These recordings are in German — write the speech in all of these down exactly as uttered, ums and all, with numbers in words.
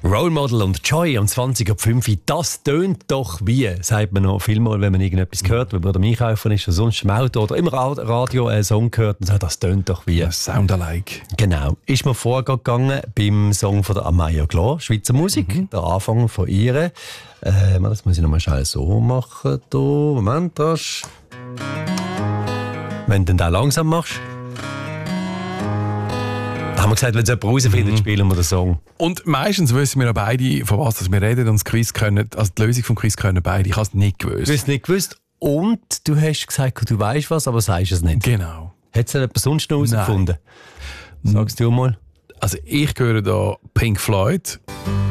Role Model und Joy um zwanzig ab fünf. Das tönt doch wie, sagt man noch vielmal, wenn man irgendetwas hört, wenn man am Einkaufen ist oder sonst im Auto oder im Radio einen Song hört und sagt, das tönt doch wie. Sound alike. Genau. Ist mir vorgegangen beim Song von der Amaya Klar, Schweizer Musik, mhm. der Anfang von ihr. Äh, das muss ich noch mal schnell so machen. Da. Moment, das. Wenn du den da langsam machst. Da haben wir gesagt, wenn es jemand herausfindet, mhm. spielen wir den Song. Und meistens wissen wir ja beide, von was wir reden, und das Quiz können, also die Lösung vom Quiz können beide. Ich habe es nicht gewusst. Du hast es nicht gewusst. Und du hast gesagt, du weißt was, aber sagst es nicht. Genau. Hat es jemand sonst noch herausgefunden? Sag's du mal. Also ich höre da Pink Floyd.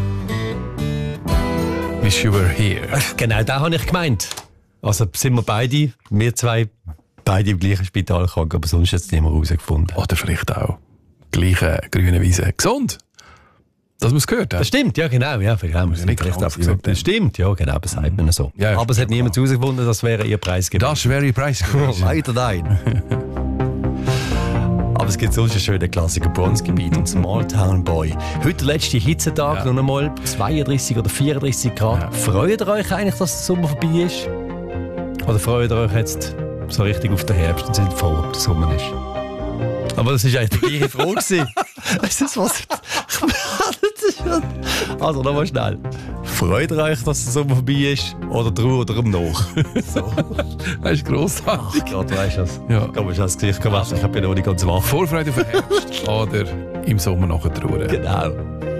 Wish You Were Here. Genau, das habe ich gemeint. Also sind wir beide, wir zwei, beide im gleichen Spital krank, aber sonst hat es niemand herausgefunden. Oder vielleicht auch gleiche grüne Wiese. Gesund! Dass man es gehört hat. Das stimmt, ja genau. Ja, vielleicht haben wir es nicht recht abgesagt. Das stimmt, ja genau, das sagt man so. Ja, ja, aber es hat niemand herausgefunden, das wäre ihr Preis gewesen. Das wäre ihr Preis gewesen. Leider nein. Aber es gibt sonst einen schönen Klassiker, Bronzegebiet und Small Town Boy. Heute der letzte Hitzetag, ja. noch einmal zweiunddreißig oder vierunddreißig Grad. Ja. Freut ihr euch eigentlich, dass der Sommer vorbei ist? Oder freut ihr euch jetzt so richtig auf den Herbst und sind froh, ob der Sommer ist? Aber das war eigentlich die gleiche Frage. Weißt du, was? Also, nochmal schnell. Freut ihr euch, dass der Sommer vorbei ist? Oder drüber oder um noch? So. Das ist grossartig. Ach Gott, weißt du das? Ja. Komm, du hast das Gesicht gemacht. Ich bin noch nicht ganz wach. Vorfreude auf den Herbst oder im Sommer nachher trauern. Genau.